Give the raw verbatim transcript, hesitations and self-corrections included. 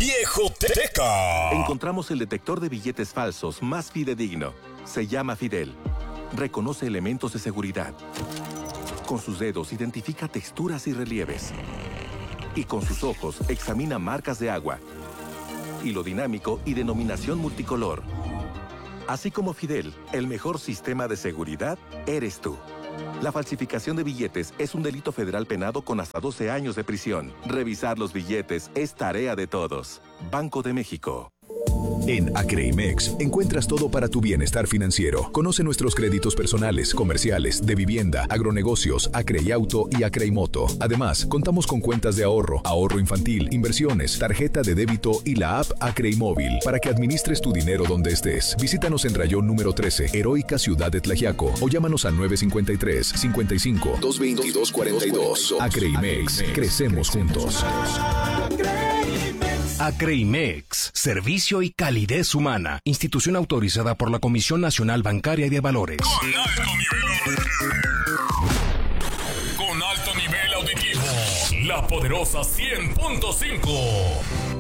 Viejoteca. Encontramos el detector de billetes falsos más fidedigno. Se llama Fidel. Reconoce elementos de seguridad. Con sus dedos identifica texturas y relieves. Y con sus ojos examina marcas de agua, hilo dinámico y denominación multicolor. Así como Fidel, el mejor sistema de seguridad eres tú. La falsificación de billetes es un delito federal penado con hasta doce años de prisión. Revisar los billetes es tarea de todos. Banco de México. En Acreimex encuentras todo para tu bienestar financiero. Conoce nuestros créditos personales, comerciales, de vivienda, agronegocios, Acreiauto y Acreimoto. Además, contamos con cuentas de ahorro, ahorro infantil, inversiones, tarjeta de débito y la app Acreimóvil para que administres tu dinero donde estés. Visítanos en Rayón número trece, Heroica Ciudad de Tlaxiaco, o llámanos al nueve cinco tres, cincuenta y cinco, doscientos veintidós, cuarenta y dos. Acreimex, crecemos juntos. Acreimex, servicio y calidez humana. Institución autorizada por la Comisión Nacional Bancaria y de Valores. Con alto nivel auditivo. Con alto nivel auditivo. La poderosa cien punto cinco.